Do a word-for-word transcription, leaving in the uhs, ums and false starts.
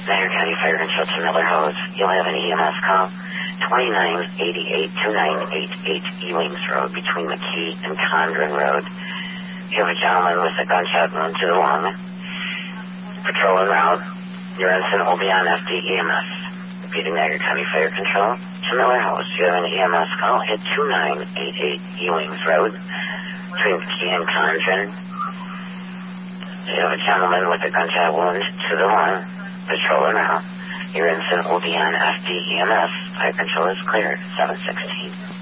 Niagara County Fire Control to Miller Hose. You'll have an E M S call. twenty-nine eighty-eight, twenty-nine eighty-eight Ewings Road between McKee and Condren Road. You have a gentleman with a gunshot wound to the lung. Patrol en route. Your incident will be on F D E M S. Repeating Niagara County Fire Control to Miller House. You have an E M S call at twenty-nine eighty-eight Ewings Road between McKee and Condren. You have a gentleman with a gunshot wound to the lung. Patrol en route. Your incident will be on F D E M S. Fire Control is cleared. seven sixteen.